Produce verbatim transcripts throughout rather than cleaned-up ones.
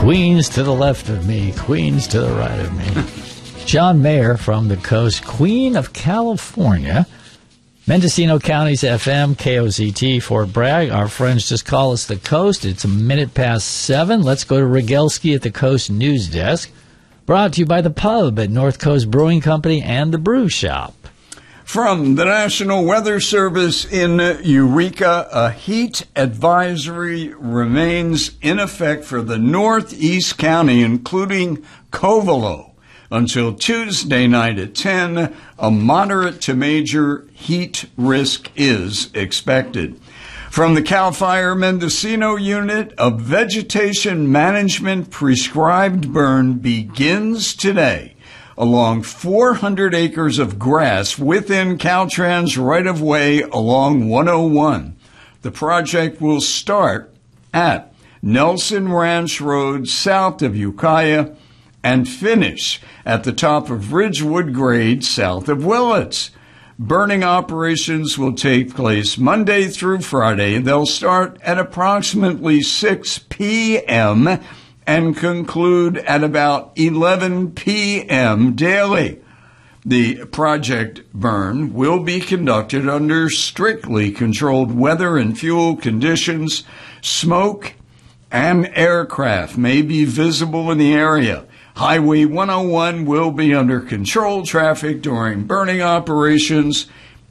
Queens to the left of me, queens to the right of me. John Mayer from the coast, Queen of California. Mendocino County's F M, K O Z T, Fort Bragg. Our friends just call us the coast. It's a minute past seven. Let's go to Rogelski at the Coast News Desk. Brought to you by the Pub at North Coast Brewing Company and the Brew Shop. From the National Weather Service in Eureka, a heat advisory remains in effect for the Northeast County, including Covelo, until Tuesday night at ten. A moderate to major heat risk is expected. From the CAL FIRE Mendocino Unit, a vegetation management prescribed burn begins today along four hundred acres of grass within Caltrans right-of-way along one oh one. The project will start at Nelson Ranch Road south of Ukiah and finish at the top of Ridgewood Grade south of Willits. Burning operations will take place Monday through Friday. They'll start at approximately six p.m. and conclude at about eleven p.m. daily. The project burn will be conducted under strictly controlled weather and fuel conditions. Smoke and aircraft may be visible in the area. Highway one oh one will be under controlled traffic during burning operations.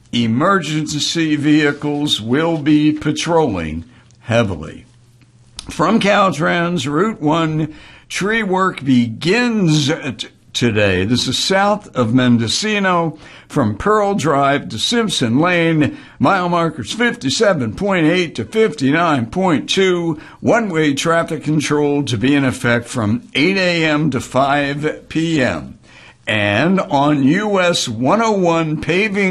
Emergency vehicles will be patrolling heavily. From Caltrans, Route one, tree work begins t- today. This is south of Mendocino from Pearl Drive to Simpson Lane. Mile markers fifty-seven point eight to fifty-nine point two. One-way traffic control to be in effect from eight a.m. to five p.m. And on U S one oh one paving